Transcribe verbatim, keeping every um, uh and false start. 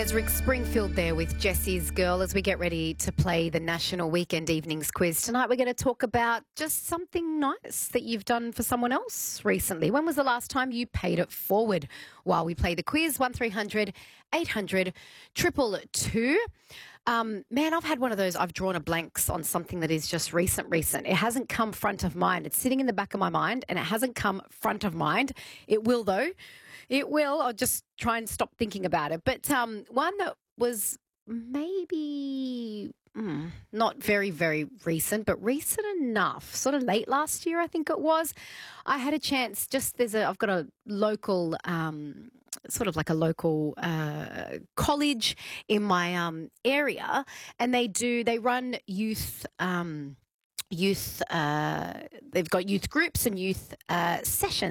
There's Rick Springfield there with Jesse's Girl as we get ready to play the National Weekend Evenings Quiz. Tonight we're going to talk about just something nice that you've done for someone else recently. When was the last time you paid it forward while we play the quiz? one three hundred eight hundred two two two. Um, man, I've had one of those, I've drawn a blanks on something that is just recent, recent. It hasn't come front of mind. It's sitting in the back of my mind and it hasn't come front of mind. It will though. It will. I'll just try and stop thinking about it. But um, one that was maybe mm, not very, very recent, but recent enough, sort of late last year, I think it was. I had a chance, just there's a, I've got a local, um, sort of like a local uh, college in my um, area, and they do, they run youth, um, youth, uh, they've got youth groups and youth uh, sessions.